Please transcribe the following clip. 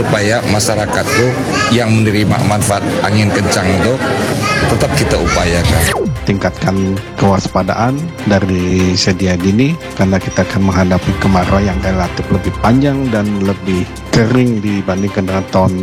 supaya masyarakat tuh yang menerima manfaat angin kencang itu tetap kita upayakan. Tingkatkan kewaspadaan dari sedia dini karena kita akan menghadapi kemarau yang relatif lebih panjang dan lebih kering dibandingkan dengan tahun